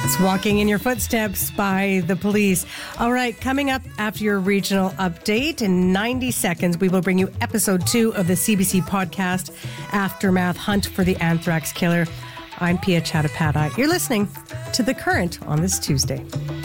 It's Walking in Your Footsteps by the Police. All right, coming up after your regional update in 90 seconds, we will bring you episode 2 of the CBC podcast, Aftermath: Hunt for the Anthrax Killer. I'm Pia Chattopadhyay. You're listening to The Current on this Tuesday.